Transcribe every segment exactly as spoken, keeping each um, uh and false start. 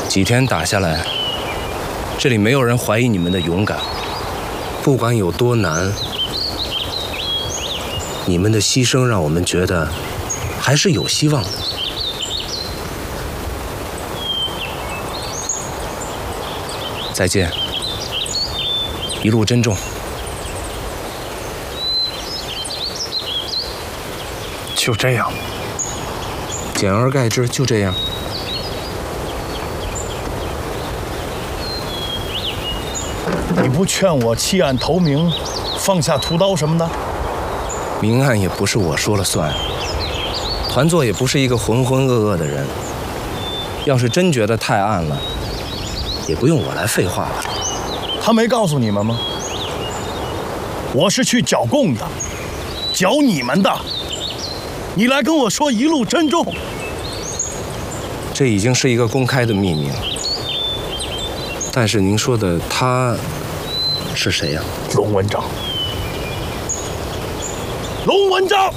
几天打下来，这里没有人怀疑你们的勇敢。不管有多难，你们的牺牲让我们觉得还是有希望的。再见，一路珍重。 就这样， 简而概之，就这样。 你不劝我弃暗投明，放下屠刀什么的？ 明暗也不是我说了算，团座也不是一个浑浑噩噩的人。要是真觉得太暗了，也不用我来废话了。 他没告诉你们吗？我是去剿共的，剿你们的。你来跟我说一路珍重， 这已经是一个公开的秘密了。但是您说的他是谁呀？ 龙文章。龙文章，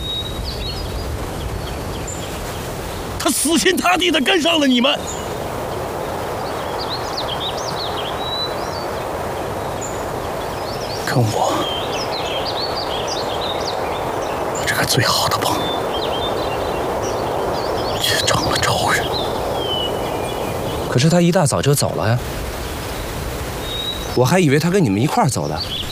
他死心塌地地跟上了你们。跟我，我这个最好的朋友，却成了仇人。 可是他一大早就走了呀，我还以为他跟你们一块儿走的。